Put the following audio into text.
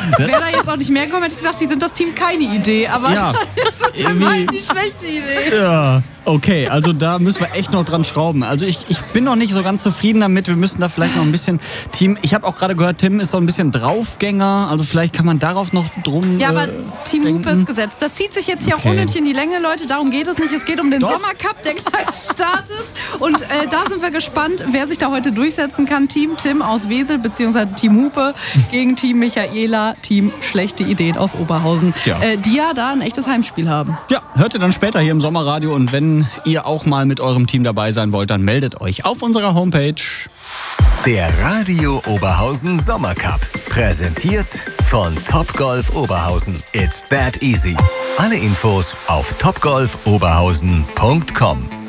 Wäre da jetzt auch nicht mehr gekommen, hätte ich gesagt, die sind das Team keine Idee. Aber Ja, das ist aber eine schlechte Idee. Ja, okay, also da müssen wir echt noch dran schrauben. Also ich bin noch nicht so ganz zufrieden damit. Wir müssen da vielleicht noch ein bisschen Ich habe auch gerade gehört, Tim ist so ein bisschen Draufgänger. Also vielleicht kann man darauf noch drum Ja, aber Team Hupe denken. ist gesetzt. Das zieht sich jetzt hier auch unnötig in die Länge, Leute. Darum geht es nicht. Es geht um den Sommercup, der gleich startet. Und da sind wir gespannt, wer sich da heute durchsetzen kann. Team Tim aus Wesel bzw. Team Hupe gegen Team Michaela, Team Schlechte Ideen aus Oberhausen. Ja. Die ja da ein echtes Heimspiel haben. Ja, hört ihr dann später hier im Sommerradio. Und wenn ihr auch mal mit eurem Team dabei sein wollt, dann meldet euch auf unserer Homepage. Der Radio Oberhausen Sommercup. Präsentiert von Topgolf Oberhausen. It's that easy. Alle Infos auf topgolfoberhausen.com.